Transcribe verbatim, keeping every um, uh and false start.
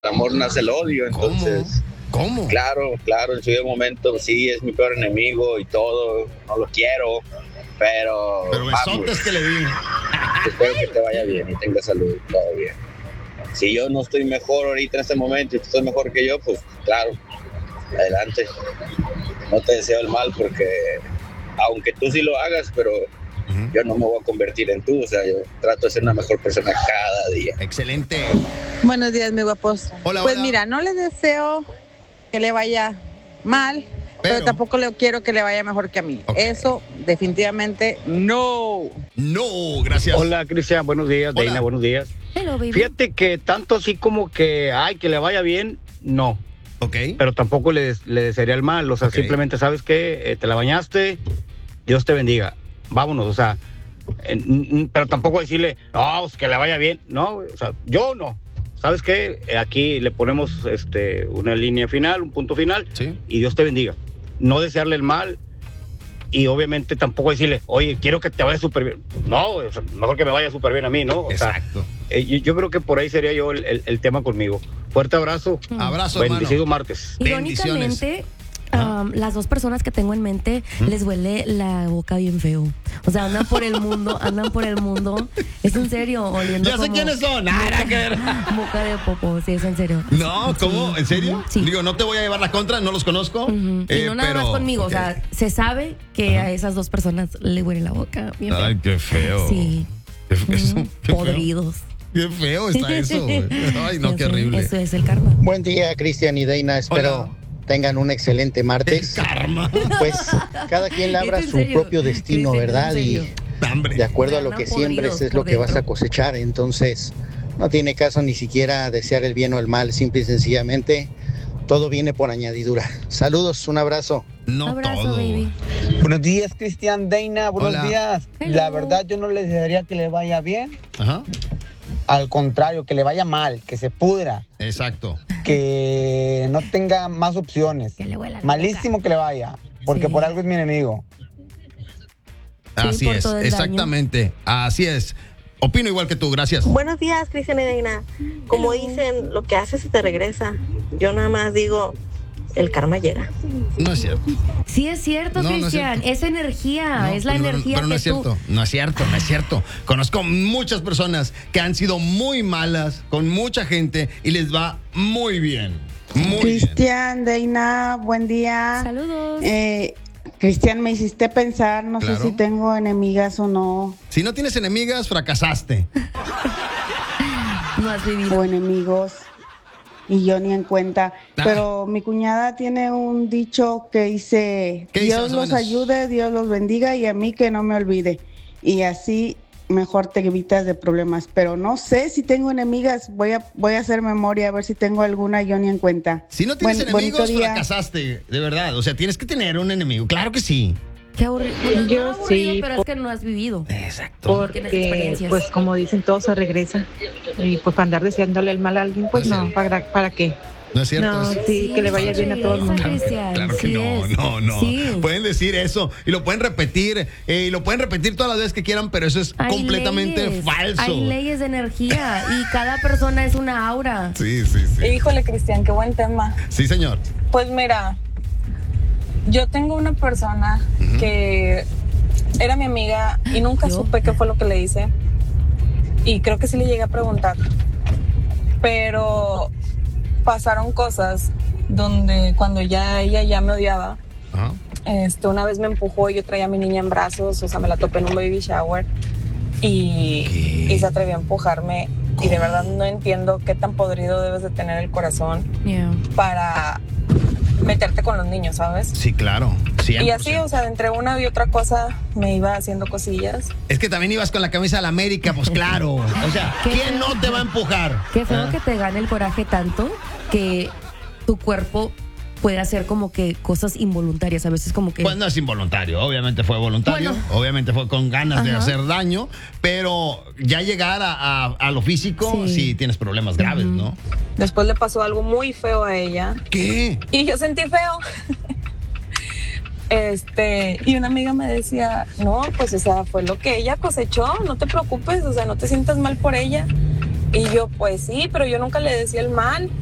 amor nace el odio, entonces... ¿Cómo? ¿Cómo? Claro, claro, en su debido momento sí es mi peor enemigo y todo, no lo quiero, pero... Pero besotes que le di. Espero que te vaya bien y tengas salud, todo bien. Si yo no estoy mejor ahorita en este momento y tú estás mejor que yo, pues claro, adelante. No te deseo el mal porque, aunque tú sí lo hagas, pero uh-huh. yo no me voy a convertir en tú, o sea, yo trato de ser una mejor persona cada día. Excelente. Buenos días, mi guapos. Hola, pues hola. mira, no les deseo que le vaya mal, pero, pero tampoco le quiero que le vaya mejor que a mí. Okay. Eso definitivamente no. No, gracias. Hola, Cristian, buenos días. Hola. Deina, buenos días. Hello, baby. Fíjate que tanto así como que, ay, que le vaya bien, no. Ok. Pero tampoco le, le desearía el mal. O sea, okay. simplemente, ¿sabes qué? Eh, te la bañaste, Dios te bendiga. Vámonos, o sea, eh, pero tampoco decirle, no, pues que le vaya bien. No, o sea, yo no. ¿Sabes qué? Aquí le ponemos este, una línea final, un punto final, ¿sí? Y Dios te bendiga. No desearle el mal y obviamente tampoco decirle, oye, quiero que te vaya súper bien. No, o sea, mejor que me vaya súper bien a mí, ¿no? O Exacto. Sea, eh, yo, yo creo que por ahí sería yo el, el, el tema conmigo. Fuerte abrazo. Mm. Abrazo, bendecido hermano. martes. Irónicamente, um, las dos personas que tengo en mente ¿Mm? les huele la boca bien feo. O sea, andan por el mundo, andan por el mundo. Es en serio, oliendo Ya sé como quiénes son. Nada que ver. Boca de popo, sí, es en serio. No, ¿cómo? Sí. ¿En serio? Sí. Digo, no te voy a llevar la contra, no los conozco. Uh-huh. eh, y no nada pero, más conmigo, okay. o sea, se sabe que uh-huh. a esas dos personas le huele la boca bien feo. Ay, qué feo. Sí. Qué, eso, uh-huh. qué Podridos. Qué feo está eso. Ay, no, qué horrible. Eso es el karma. Buen día, Cristian y Deina. Espero Hola. tengan un excelente martes. El karma. Pues cada quien labra su serio? propio destino, Cristian, ¿verdad? Y Hambre. de acuerdo a lo Andan que podridos siembres es por lo que vas a dentro. cosechar. Entonces, no tiene caso ni siquiera desear el bien o el mal. Simple y sencillamente, todo viene por añadidura. Saludos, un abrazo. No Abrazo, todo. baby. Buenos días, Cristian, Deina, buenos Hola. días. Hello. La verdad, yo no le desearía que le vaya bien. Ajá. Al contrario, que le vaya mal, que se pudra, Exacto. que no tenga más opciones. Que le huela la Malísimo que le vaya, porque Sí. por algo es mi enemigo. Así por es, todo el exactamente. Así es. Opino igual que tú, gracias. Buenos días, Cristian y Deina. Como dicen, lo que haces se te regresa. Yo nada más digo, el karma llega. No es cierto. Sí es cierto, No, no es Cristian. cierto. Es energía, No, es la pero, energía pero no que es tú... cierto, no es cierto, no es cierto. Conozco muchas personas que han sido muy malas con mucha gente y les va muy bien. Muy bien. Cristian, Deina, buen día. Saludos. Eh, Cristian, me hiciste pensar, no Claro. sé si tengo enemigas o no, Si no tienes enemigas, fracasaste. No has vivido. o enemigos, y yo ni en cuenta. Ah. Pero mi cuñada tiene un dicho que dice, ¿Qué dice, Dios más o los menos? ayude, Dios los bendiga, y a mí que no me olvide. Y así mejor te evitas de problemas. Pero no sé si tengo enemigas, voy a, voy a hacer memoria a ver si tengo alguna, yo ni en cuenta. Si no tienes Buen- enemigos, bonito día. fracasaste, de verdad. O sea, tienes que tener un enemigo. Claro que sí. Qué aburrido. Bueno, Yo no aburrido, sí, pero es que no has vivido. Exacto. Tienes Porque, experiencias. pues como dicen, todo se regresa. Y pues para andar deseándole el mal a alguien, pues No es no, cierto. ¿para, para qué? No es cierto. No, Es- sí, que le vaya bien a todo el mundo. Claro, Cristian, claro que sí no, es. no, no. Sí. Pueden decir eso y lo pueden repetir eh, y lo pueden repetir todas las veces que quieran, pero eso es Hay completamente leyes, falso. Hay leyes de energía y cada persona es una aura. Sí, sí, sí. Híjole, Cristian, qué buen tema. Sí, señor. Pues mira, yo tengo una persona Ujú. que era mi amiga y nunca ¿Yo? supe qué fue lo que le hice. Y creo que sí le llegué a preguntar. Pero pasaron cosas donde cuando ya ella ya me odiaba, Ajá. este, una vez me empujó y yo traía a mi niña en brazos, o sea, me la topé en un baby shower y, ¿Qué? y se atrevió a empujarme. Y de verdad no entiendo qué tan podrido debes de tener el corazón Yeah. para meterte con los niños, ¿sabes? Sí, claro. cien Y por así, ciento. o sea, entre una y otra cosa me iba haciendo cosillas. Es que también ibas con la camisa de la América, pues claro. O sea, Qué ¿quién feo. no te va a empujar? Qué feo Ah. que te gane el coraje tanto que tu cuerpo puede hacer como que cosas involuntarias. A veces como que... Pues no es involuntario, obviamente fue voluntario, Bueno. obviamente fue con ganas de Ajá. hacer daño, pero ya llegar a, a- a lo físico, sí, Sí. tienes problemas graves, Ujú. ¿no? Después le pasó algo muy feo a ella ¿Qué? y yo sentí feo. Este, y una amiga me decía, no, pues, o sea, fue lo que ella cosechó, no te preocupes, o sea, no te sientas mal por ella. Y yo, pues sí, pero yo nunca le decía el mal.